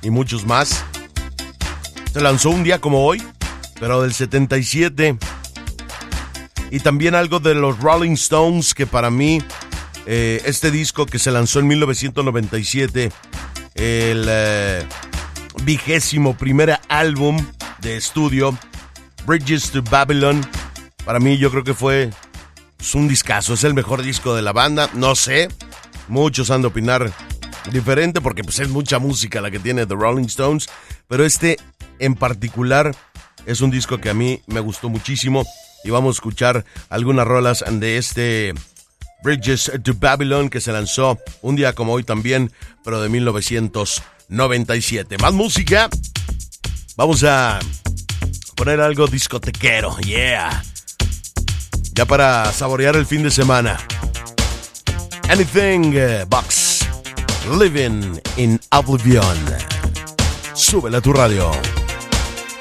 y muchos más. Se lanzó un día como hoy, pero del 77. Y también algo de los Rolling Stones, que para mí, este disco que se lanzó en 1997, el 21º álbum de estudio, Bridges to Babylon, para mí yo creo que fue un discazo, es el mejor disco de la banda, no sé, muchos han de opinar diferente porque pues es mucha música la que tiene The Rolling Stones, pero este en particular es un disco que a mí me gustó muchísimo y vamos a escuchar algunas rolas de este Bridges to Babylon que se lanzó un día como hoy también, pero de 1997. Más música, vamos a poner algo discotequero, yeah. Ya para saborear el fin de semana. Anything Box, Living in Oblivion. Súbele a tu radio.